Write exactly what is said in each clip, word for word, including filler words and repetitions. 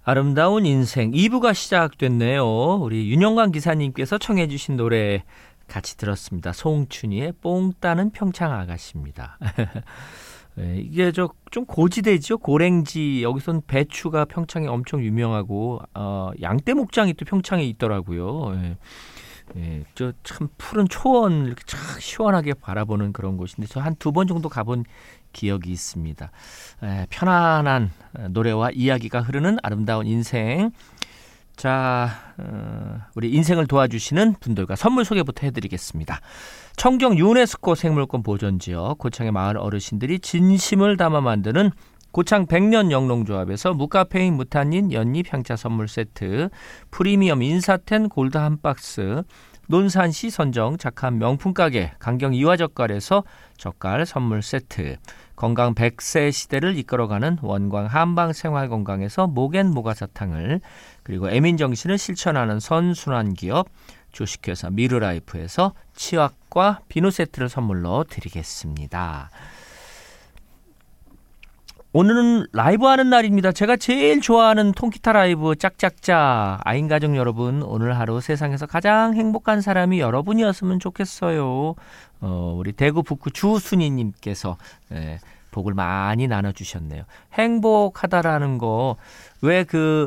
아름다운 인생 이 부가 시작됐네요. 우리 윤영광 기사님께서 청해 주신 노래 같이 들었습니다. 송춘희의 뽕 따는 평창 아가씨입니다. 네, 이게 저 좀 고지대죠. 고랭지. 여기선 배추가 평창에 엄청 유명하고 어, 양떼 목장이 또 평창에 있더라고요. 네. 예, 저 참 푸른 초원 이렇게 참 시원하게 바라보는 그런 곳인데 저 한 두 번 정도 가본 기억이 있습니다. 에, 편안한 노래와 이야기가 흐르는 아름다운 인생. 자, 어, 우리 인생을 도와주시는 분들과 선물 소개부터 해드리겠습니다. 청정 유네스코 생물권 보존지역 고창의 마을 어르신들이 진심을 담아 만드는 고창 백년 영농조합에서 무카페인 무탄닌 연잎 향차 선물 세트, 프리미엄 인사텐 골드 한 박스, 논산시 선정 착한 명품 가게 강경 이화젓갈에서 젓갈 선물 세트, 건강 백 세 시대를 이끌어가는 원광 한방생활건강에서 목앤 모가사탕을, 그리고 애민정신을 실천하는 선순환기업 주식회사 미르라이프에서 치약과 비누 세트를 선물로 드리겠습니다. 오늘은 라이브 하는 날입니다. 제가 제일 좋아하는 통기타 라이브 짝짝짝. 아인 가족 여러분, 오늘 하루 세상에서 가장 행복한 사람이 여러분이었으면 좋겠어요. 어, 우리 대구 북구 주순이님께서 예, 복을 많이 나눠주셨네요. 행복하다라는 거, 왜 그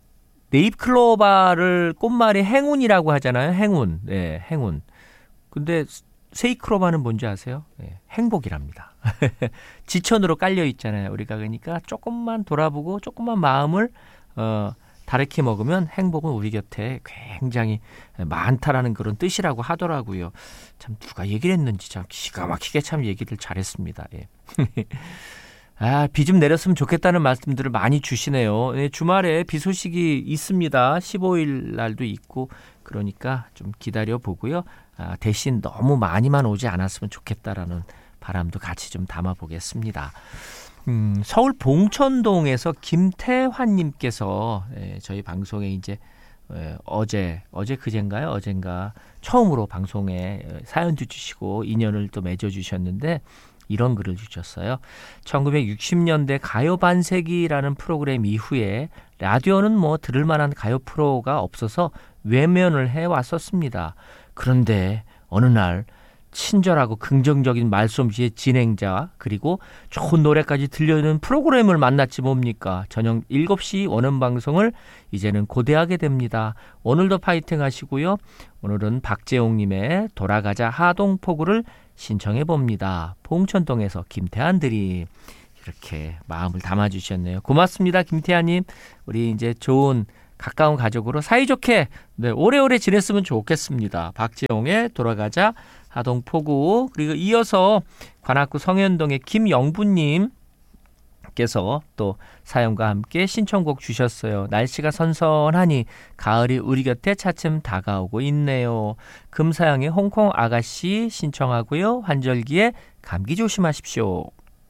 네잎클로바를 꽃말이 행운이라고 하잖아요. 행운. 네, 행운. 근데 세이클로바는 뭔지 아세요? 네, 행복이랍니다. 지천으로 깔려 있잖아요. 우리가 그러니까 조금만 돌아보고 조금만 마음을 어, 다르게 먹으면 행복은 우리 곁에 굉장히 많다라는 그런 뜻이라고 하더라고요. 참 누가 얘기를 했는지 참 기가 막히게 참 얘기를 잘했습니다. 예. 아, 비 좀 내렸으면 좋겠다는 말씀들을 많이 주시네요. 네, 주말에 비 소식이 있습니다. 십오일 날도 있고 그러니까 좀 기다려 보고요. 아, 대신 너무 많이만 오지 않았으면 좋겠다라는 바람도 같이 좀 담아 보겠습니다. 음, 서울 봉천동에서 김태환님께서 예, 저희 방송에 이제 예, 어제 어제 그젠가요? 어젠가 처음으로 방송에 사연도 주시고 인연을 또 맺어주셨는데 이런 글을 주셨어요. 천구백육십 년대 가요 반세기라는 프로그램 이후에 라디오는 뭐 들을 만한 가요 프로가 없어서 외면을 해왔었습니다. 그런데 어느 날 친절하고 긍정적인 말솜씨의 진행자 그리고 좋은 노래까지 들려주는 프로그램을 만났지 뭡니까. 저녁 일곱 시 원음 방송을 이제는 고대하게 됩니다. 오늘도 파이팅 하시고요. 오늘은 박재홍님의 돌아가자 하동포구를 신청해 봅니다. 봉천동에서 김태환들이 이렇게 마음을 담아주셨네요. 고맙습니다, 김태환님. 우리 이제 좋은 가까운 가족으로 사이좋게 네, 오래오래 지냈으면 좋겠습니다. 박재홍의 돌아가자 하동포구. 그리고 이어서 관악구 성현동의 김영부님 께서 또 사연과 함께 신청곡 주셨어요. 날씨가 선선하니 가을이 우리 곁에 차츰 다가오고 있네요. 금사양의 홍콩 아가씨 신청하고요. 환절기에 감기 조심하십시오.